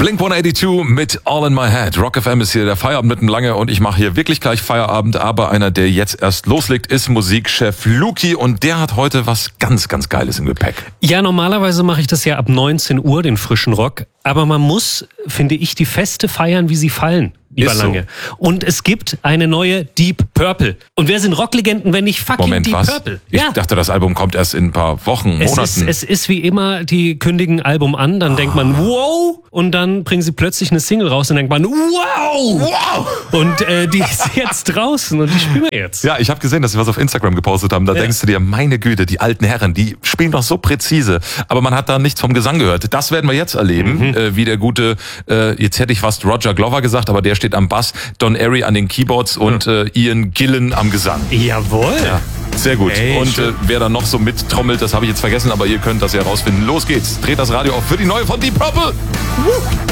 Blink-182 mit All in My Head. Rock FM ist hier der Feierabend mitten lange und ich mache hier wirklich gleich Feierabend. Aber einer, der jetzt erst loslegt, ist Musikchef Luki und der hat heute was ganz, ganz Geiles im Gepäck. Ja, normalerweise mache ich das ja ab 19 Uhr, den frischen Rock. Aber man muss, finde ich, die Feste feiern, wie sie fallen. Lieber Lange. Und es gibt eine neue Deep Purple. Und wer sind Rocklegenden, wenn nicht fucking Moment, Deep was? Purple? Ich dachte, das Album kommt erst in ein paar Wochen, Monaten. Es ist wie immer, die kündigen ein Album an, dann denkt man, wow! Und dann bringen sie plötzlich eine Single raus und denkt man, wow! Wow! Und die ist jetzt draußen und die spielen wir jetzt. Ja, ich habe gesehen, dass sie was auf Instagram gepostet haben. Da denkst du dir, meine Güte, die alten Herren, die spielen doch so präzise. Aber man hat da nichts vom Gesang gehört. Das werden wir jetzt erleben, wie der gute, jetzt hätte ich fast Roger Glover gesagt, aber der steht am Bass, Don Airey an den Keyboards und Ian Gillan am Gesang. Jawohl. Ja, sehr gut. Hey, und wer da noch so mittrommelt, das habe ich jetzt vergessen, aber ihr könnt das ja rausfinden. Los geht's. Dreht das Radio auf für die neue von Deep Purple.